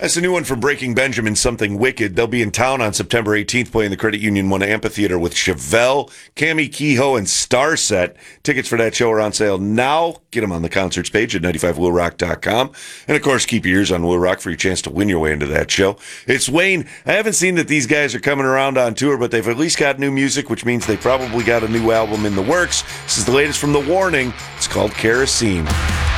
That's a new one from Breaking Benjamin, Something Wicked. They'll be in town on September 18th playing the Credit Union 1 Amphitheater with Chevelle, Cami Kehoe, and Starset. Tickets for that show are on sale now. Get them on the concerts page at 95willrock.com. And, of course, keep your ears on Will Rock for your chance to win your way into that show. It's Wayne. I haven't seen that these guys are coming around on tour, but they've at least got new music, which means they probably got a new album in the works. This is the latest from The Warning. It's called Kerosene.